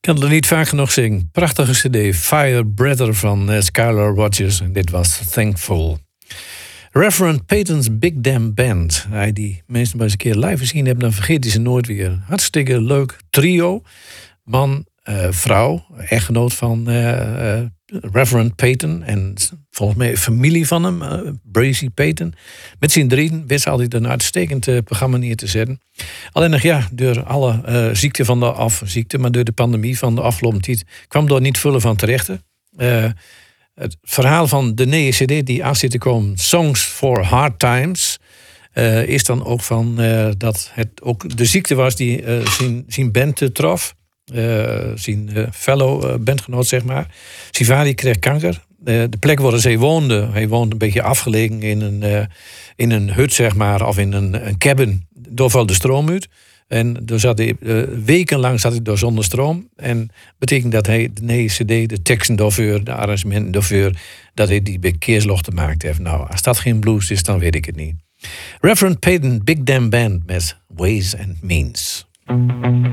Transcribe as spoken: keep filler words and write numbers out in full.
kan het niet vaak genoeg zingen. Prachtige cd, Fire Breather van uh, Skylar Rogers. En dit was Thankful. Reverend Peyton's Big Damn Band. Hij die mensen maar eens een keer live gezien hebben, dan vergeet hij ze nooit weer. Hartstikke leuk trio. Man, uh, vrouw, echtgenoot van uh, uh, Reverend Peyton. En volgens mij familie van hem, uh, Bracy Peyton. Met z'n drieën wist altijd een uitstekend uh, programma neer te zetten. Alleen nog ja, door alle uh, ziekte van de af, ziekte, maar door de pandemie van de afgelopen tijd kwam er niet vullen van terecht. Uh, het verhaal van de nieuwe cd die aan zit te komen, Songs for Hard Times, uh, is dan ook van uh, dat het ook de ziekte was die uh, zijn, zijn band uh, trof. Uh, zijn uh, fellow uh, bandgenoot, zeg maar. Zijn vader kreeg kanker. Uh, de plek waar hij woonde, hij woonde een beetje afgelegen in een, uh, in een hut, zeg maar, of in een, een cabin. Door valt de stroom uit. En door zat hij, uh, wekenlang zat hij door zonder stroom. En betekent dat hij de nieuwe cd, de teksten daarvoor, de arrangementen daarvoor, dat hij die bekeerslochten gemaakt heeft. Nou, als dat geen blues is, dan weet ik het niet. Reverend Peyton, Big Damn Band met Ways and Means.